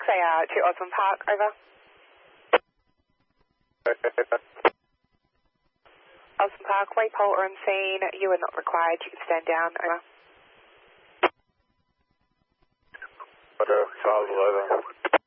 to Osmond Park, over. Osmond Park, waypole or unseen, you are not required, you can stand down, over. Charles, over.